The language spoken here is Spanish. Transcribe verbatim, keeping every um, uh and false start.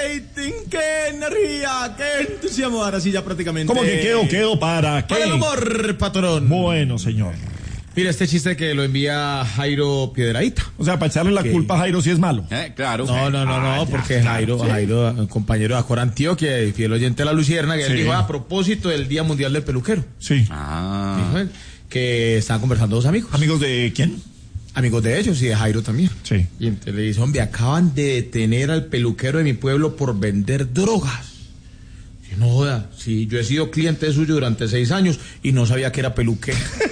rating, qué energía, qué entusiasmo. Ahora sí ya prácticamente. ¿Cómo que quedo, quedo para qué? Para el humor, patrón. Bueno, señor. Mira, este chiste que lo envía Jairo Piedrahíta. O sea, para echarle la ¿Qué? culpa a Jairo si es malo. Eh, claro. No, no, no, no, Ah, porque ya, Jairo, sí. Jairo, compañero de Acor Antioquia y fiel oyente de La Lucierna, que él Sí. dijo a propósito del Día Mundial del Peluquero. Sí. Ah. Dijo él, que estaban conversando dos amigos. ¿Amigos de quién? Amigos de ellos y de Jairo también. Sí. Y entonces le dice, hombre, acaban de detener al peluquero de mi pueblo por vender drogas. Y no joda, sí, yo he sido cliente suyo durante seis años y no sabía que era peluquero.